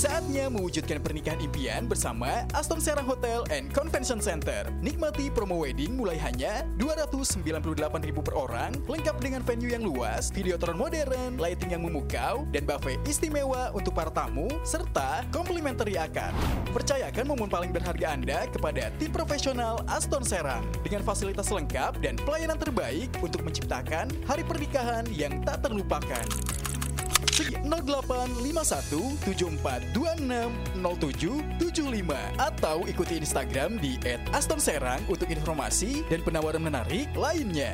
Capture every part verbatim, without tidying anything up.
Saatnya mewujudkan pernikahan impian bersama Aston Serang Hotel and Convention Center. Nikmati promo wedding mulai hanya dua ratus sembilan puluh delapan ribu per orang, lengkap dengan venue yang luas, videotron modern, lighting yang memukau, dan buffet istimewa untuk para tamu, serta complimentary akad. Percayakan momen paling berharga Anda kepada tim profesional Aston Serang dengan fasilitas lengkap dan pelayanan terbaik untuk menciptakan hari pernikahan yang tak terlupakan. nol delapan lima satu tujuh empat dua enam nol tujuh tujuh lima atau ikuti Instagram di et aston serang untuk informasi dan penawaran menarik lainnya.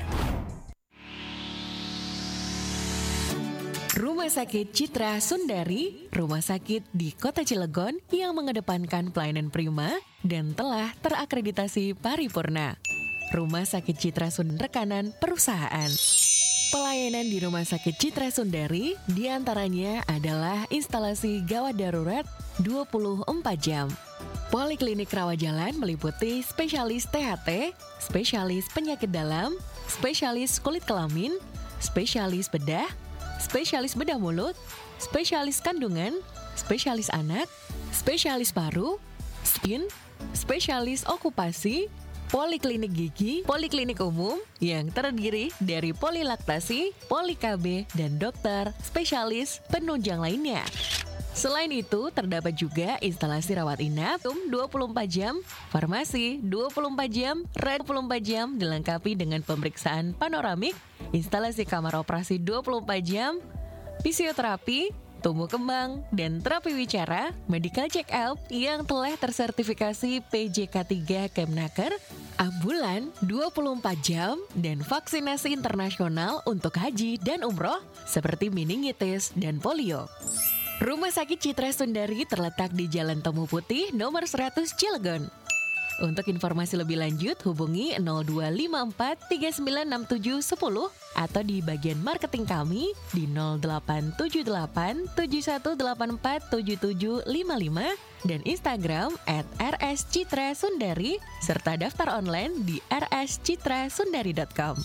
Rumah Sakit Citra Sundari, rumah sakit di Kota Cilegon yang mengedepankan pelayanan prima dan telah terakreditasi paripurna. Rumah Sakit Citra Sundari rekanan perusahaan. Pelayanan di Rumah Sakit Citra Sundari diantaranya adalah instalasi gawat darurat dua puluh empat jam. Poliklinik rawat jalan meliputi spesialis T H T, spesialis penyakit dalam, spesialis kulit kelamin, spesialis bedah, spesialis bedah mulut, spesialis kandungan, spesialis anak, spesialis paru, spin, spesialis okupasi, poliklinik gigi, poliklinik umum yang terdiri dari polilaktasi, poli-K B, dan dokter spesialis penunjang lainnya. Selain itu, terdapat juga instalasi rawat inap dua puluh empat jam, farmasi dua puluh empat jam, red dua puluh empat jam dilengkapi dengan pemeriksaan panoramik, instalasi kamar operasi dua puluh empat jam, fisioterapi, tumbuh kembang, dan terapi wicara, medical check up yang telah tersertifikasi P J K tiga Kemnaker, ambulan dua puluh empat jam, dan vaksinasi internasional untuk haji dan umroh seperti meningitis dan polio. Rumah Sakit Citra Sundari terletak di Jalan Temu Putih nomor seratus Cilegon. Untuk informasi lebih lanjut hubungi nol dua lima empat tiga sembilan enam tujuh satu nol atau di bagian marketing kami di nol delapan tujuh delapan tujuh satu delapan empat tujuh tujuh lima lima dan Instagram at r s citra sundari serta daftar online di r s citra sundari dot com.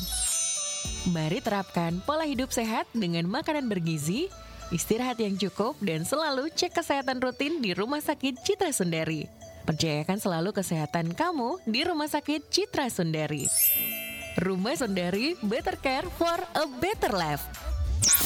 Mari terapkan pola hidup sehat dengan makanan bergizi, istirahat yang cukup, dan selalu cek kesehatan rutin di Rumah Sakit Citra Sundari. Percayakan selalu kesehatan kamu di Rumah Sakit Citra Sundari. Rumah Sundari, better care for a better life.